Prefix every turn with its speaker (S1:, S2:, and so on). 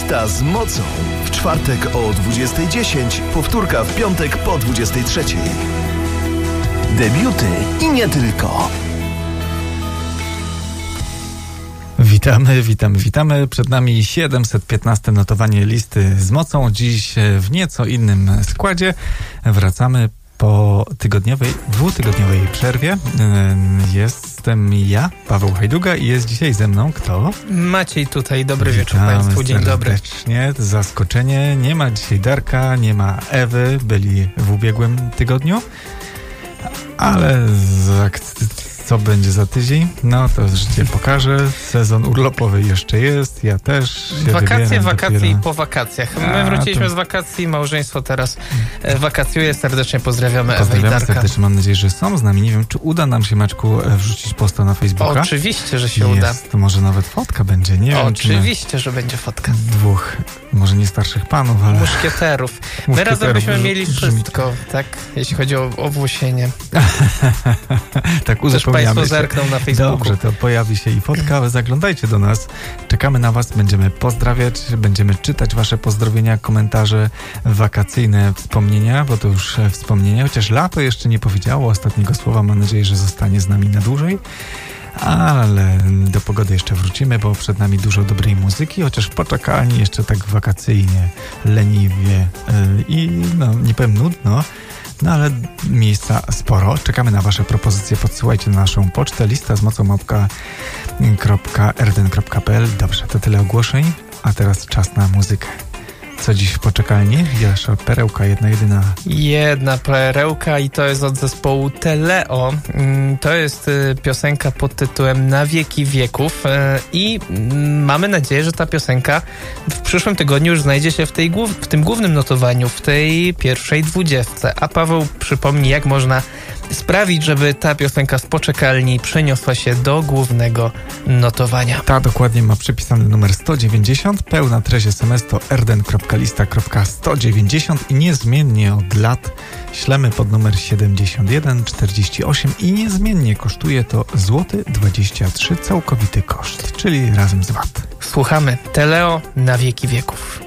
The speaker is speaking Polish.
S1: Lista z mocą. W czwartek o 20:10, powtórka w piątek po 23:00. Debiuty i nie tylko.
S2: Witamy. Przed nami 715 notowanie listy z mocą. Dziś w nieco innym składzie. Wracamy po dwutygodniowej przerwie. Jestem ja, Paweł Hajduga, i jest dzisiaj ze mną kto?
S3: Maciej tutaj, dobry wieczór Państwu, dzień dobry.
S2: Serdecznie, zaskoczenie, nie ma dzisiaj Darka, nie ma Ewy, byli w ubiegłym tygodniu, ale co będzie za tydzień? No to życie pokaże. Sezon urlopowy jeszcze jest, ja też.
S3: Wakacje i po wakacjach. My wróciliśmy z wakacji, małżeństwo teraz wakacjuje. Serdecznie pozdrawiamy Ewę i Darka.
S2: Serdecznie, mam nadzieję, że są z nami. Nie wiem, czy uda nam się, Maćku, wrzucić posta na Facebooka.
S3: Oczywiście, że się uda.
S2: To może nawet fotka będzie, nie wiem.
S3: Oczywiście, że będzie fotka.
S2: Dwóch, może nie starszych panów, ale...
S3: Muszkieterów. My razem byśmy mieli wszystko, tak? Jeśli chodzi o owłosienie.
S2: Tak, uzupełniamy.
S3: Państwo zerkną na Facebooku.
S2: Dobrze, to pojawi się i fotka, ale zaglądajcie do nas. Czekamy na was, będziemy pozdrawiać, będziemy czytać wasze pozdrowienia, komentarze, wakacyjne wspomnienia, bo to już wspomnienia, chociaż lato jeszcze nie powiedziało ostatniego słowa. Mam nadzieję, że zostanie z nami na dłużej. Ale do pogody jeszcze wrócimy, bo przed nami dużo dobrej muzyki, chociaż w poczekalni jeszcze tak wakacyjnie, leniwie i nie powiem nudno. No ale miejsca sporo. Czekamy na wasze propozycje. Podsyłajcie na naszą pocztę listazmocą@rtn.pl. Dobrze, to tyle ogłoszeń, a teraz czas na muzykę. Co dziś w poczekalni? Jasza perełka, jedyna.
S3: Jedna perełka i to jest od zespołu Teleo. To jest piosenka pod tytułem Na wieki wieków i mamy nadzieję, że ta piosenka w przyszłym tygodniu już znajdzie się w tym głównym notowaniu, w tej pierwszej 20. A Paweł przypomni, jak można sprawić, żeby ta piosenka z poczekalni przeniosła się do głównego notowania.
S2: Ta dokładnie ma przypisany numer 190. Pełna treść SMS to rden.lista.190 i niezmiennie od lat ślemy pod numer 7148 i niezmiennie kosztuje to złoty 23 całkowity koszt, czyli razem z VAT.
S3: Słuchamy Teleo na wieki wieków.